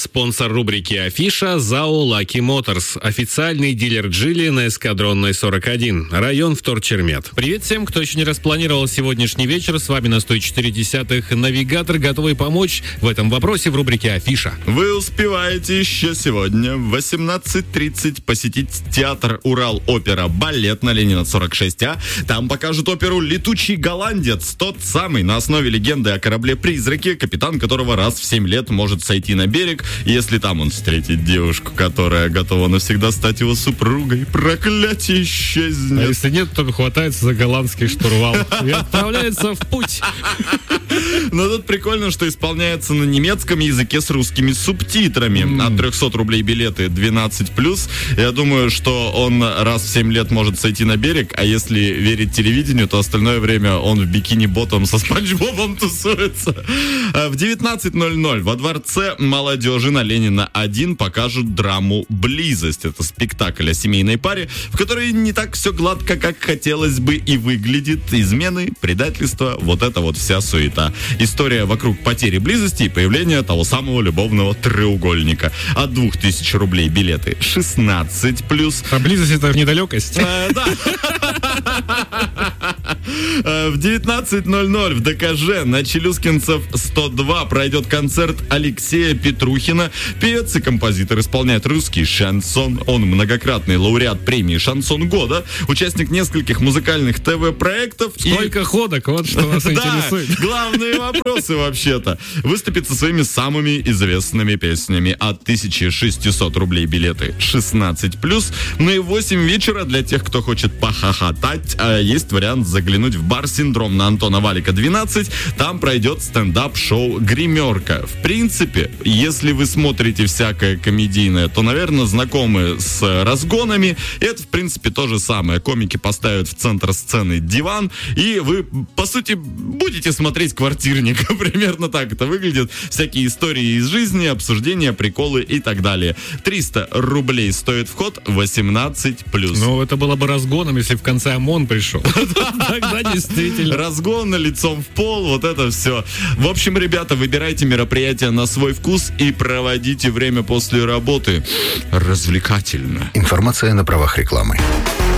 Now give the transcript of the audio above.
Спонсор рубрики «Афиша» ЗАО «Лаки Моторс». Официальный дилер Джили на Эскадронной 41. Район Вторчермет. Привет всем, кто еще не распланировал сегодняшний вечер. С вами на 104.10 навигатор, готовый помочь в этом вопросе в рубрике «Афиша». Вы успеваете еще сегодня в 18:30 посетить театр «Урал-опера Балет» на Ленина 46А. Там покажут оперу «Летучий голландец». Тот самый, на основе легенды о корабле-призраке, капитан которого раз в 7 лет может сойти на берег, если там он встретит девушку, которая готова навсегда стать его супругой. Проклятие исчезнет. А если нет, то хватается за голландский штурвал и отправляется в путь. Но тут прикольно, что исполняется на немецком языке с русскими субтитрами. От 300 рублей билеты 12+. Я думаю, что он раз в 7 лет может сойти на берег, а если верить телевидению, то остальное время он в бикини-ботом со Спанч Бобом тусуется. В 19:00 во Дворце молодежи на Ленина 1 покажут драму «Близость». Это спектакль о семейной паре, в которой не так все гладко, как хотелось бы, и выглядит. Измены, предательство, вот это вот вся суета. История вокруг потери близости и появления того самого любовного треугольника. От 2000 рублей билеты 16+. А близость — это недалекость? Да. В 19:00 в ДКЖ на Челюскинцев 102 пройдет концерт Алексея Петрухина. Певец и композитор исполняет русский шансон. Он многократный лауреат премии «Шансон года», участник нескольких музыкальных ТВ-проектов. Сколько ходок, вот что вас интересует. Да, главные вопросы вообще-то. Выступит со своими самыми известными песнями. От 1600 рублей билеты 16+. Ну и 8 вечера для тех, кто хочет похохотать. Есть вариант заглянуть в бар «Синдром» на Антона Валика 12. Там пройдет стендап-шоу «Гримерка». В принципе, если вы смотрите всякое комедийное, то, наверное, знакомы с разгонами. Это, в принципе, то же самое. Комики поставят в центр сцены диван, и вы, по сути, будете смотреть «Квартирника». Примерно так это выглядит. Всякие истории из жизни, обсуждения, приколы и так далее. 300 рублей стоит вход, 18+. Ну, это было бы разгоном, если в конце ОМОН пришел. Тогда действительно. Разгон лицом в пол, вот это все. В общем, ребята, выбирайте мероприятие на свой вкус и проводите время после работы развлекательно. Информация на правах рекламы.